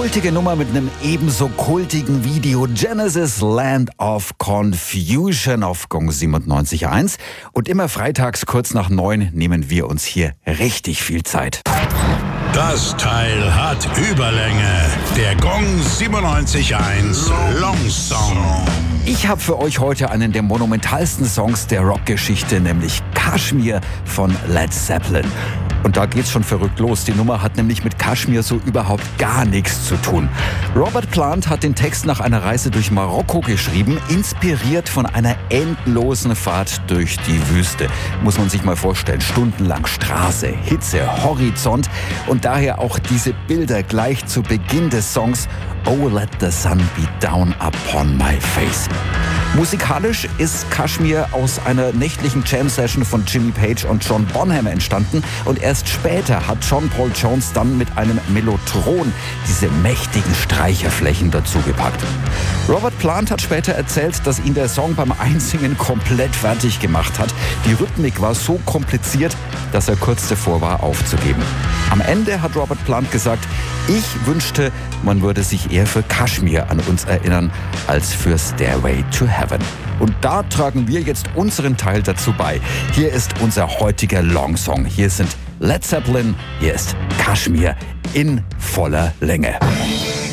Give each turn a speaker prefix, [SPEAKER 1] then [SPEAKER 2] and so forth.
[SPEAKER 1] kultige Nummer mit einem ebenso kultigen Video. Genesis Land of Confusion auf Gong 97.1. Und immer freitags kurz nach 9 nehmen wir uns hier richtig viel Zeit.
[SPEAKER 2] Das Teil hat Überlänge. Der Gong 97.1 Long Song.
[SPEAKER 1] Ich habe für euch heute einen der monumentalsten Songs der Rockgeschichte, nämlich Kashmir von Led Zeppelin. Und da geht's schon verrückt los. Die Nummer hat nämlich mit Kashmir so überhaupt gar nichts zu tun. Robert Plant hat den Text nach einer Reise durch Marokko geschrieben, inspiriert von einer endlosen Fahrt durch die Wüste. Muss man sich mal vorstellen, stundenlang Straße, Hitze, Horizont und daher auch diese Bilder gleich zu Beginn des Songs Oh, let the sun be down upon my face. Musikalisch ist Kashmir aus einer nächtlichen Jam-Session von Jimmy Page und John Bonham entstanden und erst später hat John Paul Jones dann mit einem Mellotron diese mächtigen Streicherflächen dazugepackt. Robert Plant hat später erzählt, dass ihn der Song beim Einsingen komplett fertig gemacht hat. Die Rhythmik war so kompliziert, dass er kurz davor war aufzugeben. Am Ende hat Robert Plant gesagt, ich wünschte, man würde sich eher für Kashmir an uns erinnern, als für Stairway to Heaven. Und da tragen wir jetzt unseren Teil dazu bei. Hier ist unser heutiger Long-Song. Hier sind Led Zeppelin, hier ist Kashmir in voller Länge.